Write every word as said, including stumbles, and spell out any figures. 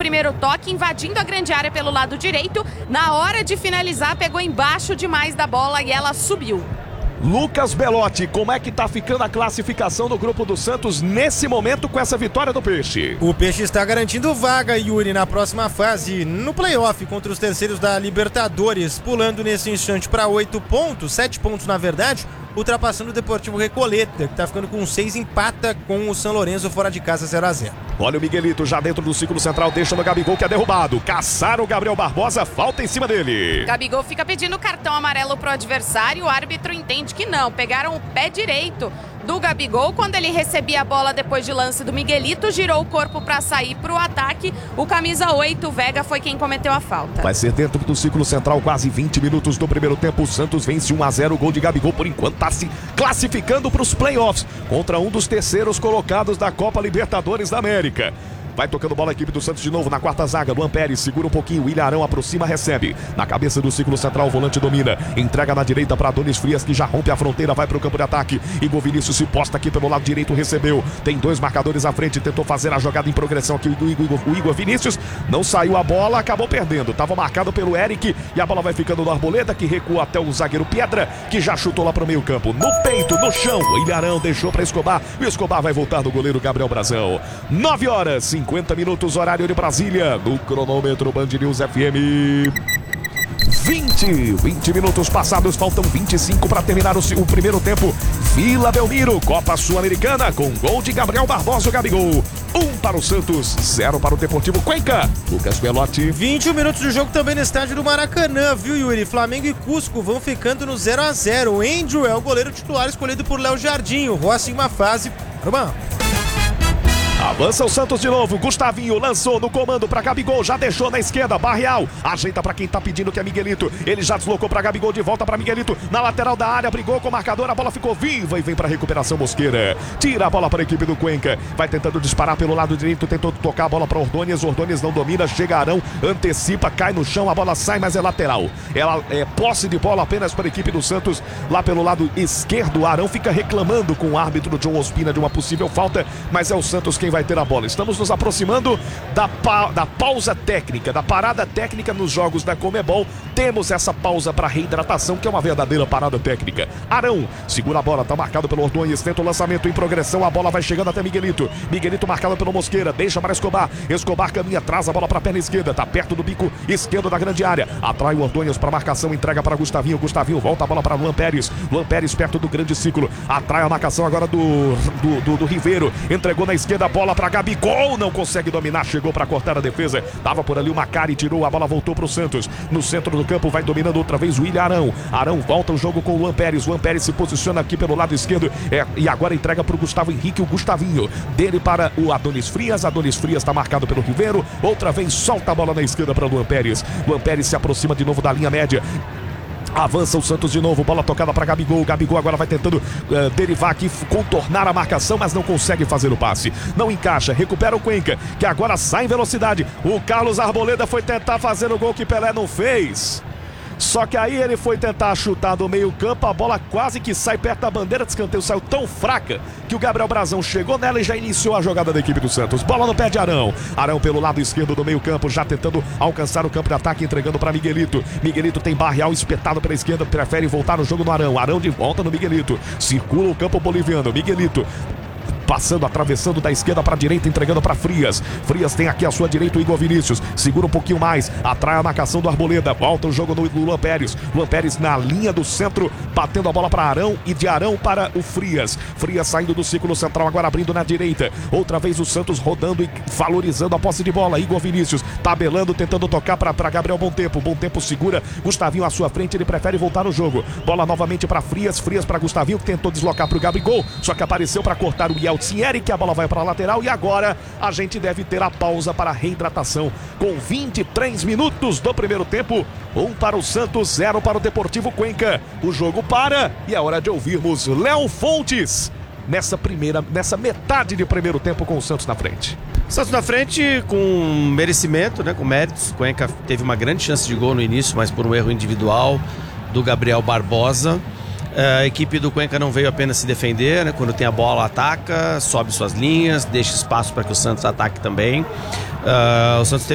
primeiro toque, invadindo a grande área pelo lado direito. Na hora de finalizar, pegou embaixo demais da bola e ela subiu. Lucas Belotti, como é que tá ficando a classificação no grupo do Santos nesse momento com essa vitória do Peixe? O Peixe está garantindo vaga, Yuri, na próxima fase, no playoff contra os terceiros da Libertadores, pulando nesse instante para oito pontos, sete pontos na verdade, ultrapassando o Deportivo Recoleta, que está ficando com seis, empata com o São Lourenço fora de casa zero a zero. Olha o Miguelito já dentro do círculo central, deixa no Gabigol que é derrubado. Caçaram o Gabriel Barbosa, falta em cima dele. Gabigol fica pedindo cartão amarelo pro adversário, o árbitro entende que não. Pegaram o pé direito do Gabigol quando ele recebia a bola depois de lance do Miguelito, girou o corpo para sair pro ataque. O camisa oito, Vega, foi quem cometeu a falta. Vai ser dentro do círculo central, quase vinte minutos do primeiro tempo. O Santos vence um a zero, o gol de Gabigol por enquanto está se classificando para os playoffs contra um dos terceiros colocados da Copa Libertadores da América. Vai tocando bola a equipe do Santos de novo na quarta zaga. Luan Pérez segura um pouquinho. O Ilharão aproxima, recebe. Na cabeça do círculo central, o volante domina. Entrega na direita para Adonis Frias, que já rompe a fronteira. Vai para o campo de ataque. Igor Vinícius se posta aqui pelo lado direito. Recebeu. Tem dois marcadores à frente. Tentou fazer a jogada em progressão aqui. O Igor, o Igor Vinícius não saiu a bola. Acabou perdendo. Estava marcado pelo Eric. E a bola vai ficando no Arboleda, que recua até o zagueiro Piedra, que já chutou lá para o meio campo. No peito, no chão. O Ilharão deixou para Escobar. O Escobar vai voltar no goleiro Gabriel Brazão. nove horas, cinquenta minutos, horário de Brasília, no cronômetro Band News F M. vinte, vinte minutos passados, faltam vinte e cinco para terminar o, o primeiro tempo. Vila Belmiro, Copa Sul-Americana, com gol de Gabriel Barbosa, o Gabigol. Um para o Santos, zero para o Deportivo Cuenca. Lucas Belotti. vinte e um minutos de jogo também no estádio do Maracanã, viu, Yuri? Flamengo e Cusco vão ficando no zero a zero. O Andrew é o goleiro titular escolhido por Léo Jardim. O Rossi em uma fase para o banco. Avança o Santos de novo, Gustavinho lançou no comando para Gabigol, já deixou na esquerda, Barreal, ajeita para quem tá pedindo, que é Miguelito, ele já deslocou para Gabigol, de volta para Miguelito, na lateral da área, brigou com o marcador, a bola ficou viva e vem para recuperação Mosqueira, tira a bola para a equipe do Cuenca, vai tentando disparar pelo lado direito, tentou tocar a bola para Ordôñez, Ordôñez não domina, chega Arão, antecipa, cai no chão, a bola sai, mas é lateral, ela é posse de bola apenas para a equipe do Santos, lá pelo lado esquerdo, Arão fica reclamando com o árbitro John Ospina de uma possível falta, mas é o Santos quem vai ter a bola. Estamos nos aproximando da, pa da pausa técnica, da parada técnica nos jogos da Conmebol. Temos essa pausa para reidratação, que é uma verdadeira parada técnica. Arão segura a bola, tá marcado pelo Ordôñez, tenta o lançamento em progressão, a bola vai chegando até Miguelito. Miguelito marcado pelo Mosqueira, deixa para Escobar. Escobar caminha, traz a bola para a perna esquerda, tá perto do bico esquerdo da grande área. Atrai o Ordôñez para marcação, entrega para Gustavinho. Gustavinho volta a bola para Luan Pérez. Luan Pérez perto do grande círculo, atrai a marcação agora do, do, do, do Ribeiro. Entregou na esquerda a bola para Gabigol, não consegue dominar, chegou para cortar a defesa, tava por ali o Macari, tirou, a bola voltou para o Santos, no centro do campo vai dominando outra vez o William Arão, Arão volta o jogo com o Luan Pérez, Luan Pérez se posiciona aqui pelo lado esquerdo, é, e agora entrega para o Gustavo Henrique, o Gustavinho, dele para o Adonis Frias, Adonis Frias está marcado pelo Ribeiro, outra vez solta a bola na esquerda para o Luan Pérez, Luan Pérez se aproxima de novo da linha média. Avança o Santos de novo, bola tocada para Gabigol. Gabigol agora vai tentando uh, derivar aqui, contornar a marcação, mas não consegue fazer o passe. Não encaixa, recupera o Cuenca, que agora sai em velocidade. O Carlos Arboleda foi tentar fazer o gol que Pelé não fez. Só que aí ele foi tentar chutar do meio campo, a bola quase que sai perto da bandeira de escanteio, saiu tão fraca que o Gabriel Brazão chegou nela e já iniciou a jogada da equipe do Santos. Bola no pé de Arão, Arão pelo lado esquerdo do meio campo, já tentando alcançar o campo de ataque, entregando para Miguelito. Miguelito tem Barreal espetado pela esquerda, prefere voltar no jogo no Arão, Arão de volta no Miguelito, circula o campo boliviano, Miguelito passando, atravessando da esquerda para a direita, entregando para Frias. Frias tem aqui à sua direita o Igor Vinícius, segura um pouquinho mais, atrai a marcação do Arboleda, volta o jogo no Luan Pérez. Luan Pérez na linha do centro, batendo a bola para Arão e de Arão para o Frias. Frias saindo do círculo central, agora abrindo na direita. Outra vez o Santos rodando e valorizando a posse de bola. Igor Vinícius tabelando, tentando tocar para Gabriel Bom Tempo. Bom Tempo segura, Gustavinho à sua frente, ele prefere voltar no jogo. Bola novamente para Frias, Frias para Gustavinho, que tentou deslocar para o Gabigol, só que apareceu para cortar o Yeltsin Eric, a bola vai para a lateral e agora a gente deve ter a pausa para a reidratação com vinte e três minutos do primeiro tempo, um para o Santos, zero para o Deportivo Cuenca. O jogo para e é hora de ouvirmos Léo Fontes nessa primeira, nessa metade de primeiro tempo com o Santos na frente. Santos na frente com merecimento, né, com méritos. Cuenca teve uma grande chance de gol no início, mas por um erro individual do Gabriel Barbosa. A equipe do Cuenca não veio apenas se defender, né? Quando tem a bola, ataca, sobe suas linhas, deixa espaço para que o Santos ataque também. Uh, o Santos teve